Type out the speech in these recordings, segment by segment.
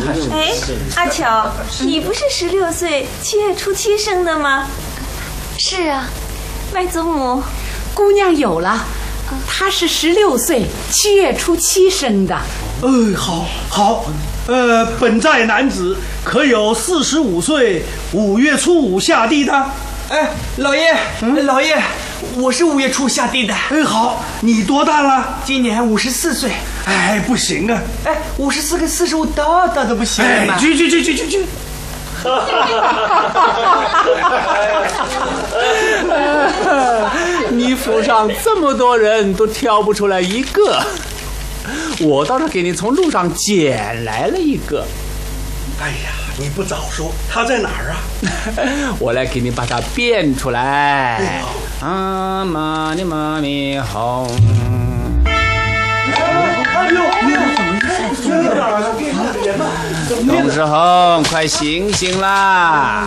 哎，阿巧，你不是16岁7月初7生的吗？ 是啊， 外祖母， 姑娘有了，她是16岁7月初7生的。 好，本寨男子可有45岁5月初5下地的？ 哎，老爷，老爷，我是5月初下地的。 好，你多大了？ 今年54岁。 不行啊 ！54跟45大都不行嘛。 去！ 你府上这么多人都挑不出来一个，我倒是给你从路上捡来了一个。 哎呀，你不早说，他在哪儿啊？ 我来给你把它变出来。啊嘛呢嘛咪好。董世恒，快醒醒啦！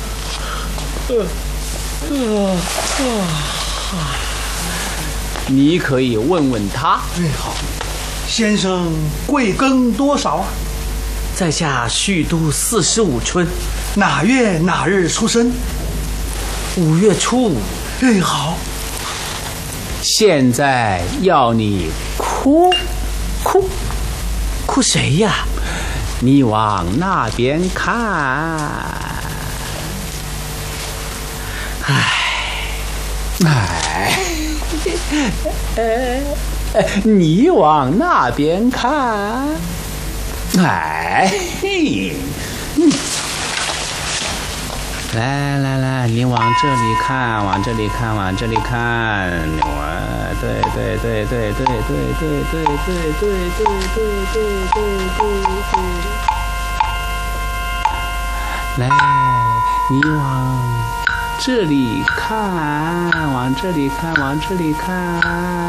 你可以问问他。 好，先生贵庚多少啊？ 在下虚都45春， 哪月哪日出生 ？5月初5。 好。 现在要你哭谁呀？你往那边看。你往那边看。来，你往这里看，往这里看。对。来，你往这里看，往这里看。